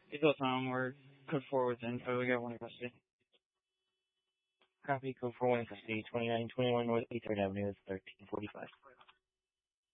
Eagle Tom, we're code 4 with info. We got one in custody. Copy, code 41 custody, 2921 North 8th Avenue, 1345.